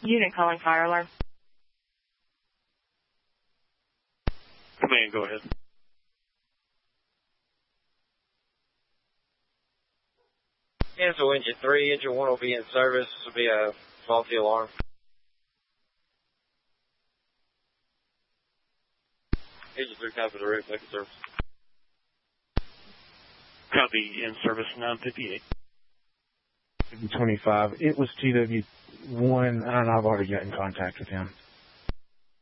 Unit calling fire alarm. Command, go ahead. Cancel engine 3. Engine 1 will be in service. This will be a faulty alarm. Engine 3, copy the roof. Making service. Copy, in service 958. 25. It was TW1. I don't know, I've already got in contact with him.